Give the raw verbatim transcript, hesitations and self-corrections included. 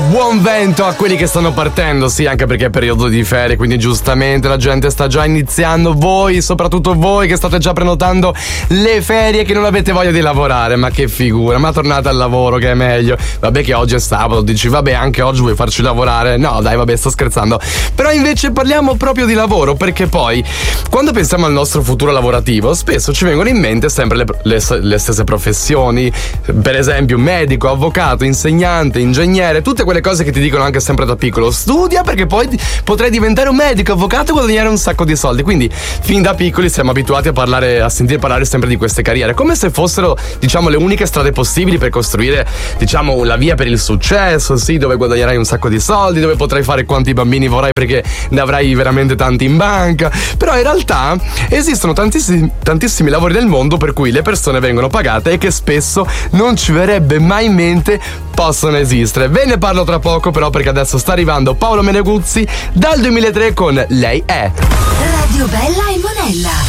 buon vento a quelli che stanno partendo, sì, anche perché è periodo di ferie, quindi giustamente la gente sta già iniziando. Voi, soprattutto voi che state già prenotando le ferie, che non avete voglia di lavorare, ma che figura, ma tornate al lavoro che è meglio. Vabbè che oggi è sabato, dici vabbè anche oggi vuoi farci lavorare, no dai vabbè sto scherzando, però invece parliamo proprio di lavoro, perché poi quando pensiamo al nostro futuro lavorativo spesso ci vengono in mente sempre le, le, le stesse professioni, per esempio medico, avvocato, insegnante, ingegnere, tutte quelle cose che ti dicono anche sempre da piccolo: studia perché poi potrai diventare un medico, avvocato e guadagnare un sacco di soldi. Quindi fin da piccoli siamo abituati a parlare, a sentire parlare sempre di queste carriere, come se fossero, diciamo, le uniche strade possibili per costruire, diciamo, la via per il successo, sì, dove guadagnerai un sacco di soldi, dove potrai fare quanti bambini vorrai perché ne avrai veramente tanti in banca. Però in realtà esistono tantissimi, tantissimi lavori nel mondo per cui le persone vengono pagate e che spesso non ci verrebbe mai in mente possono esistere. Ve ne parlo tra poco, però, perché adesso sta arrivando Paolo Meneguzzi dal duemilatré con Lei è. Radio Bella e Monella.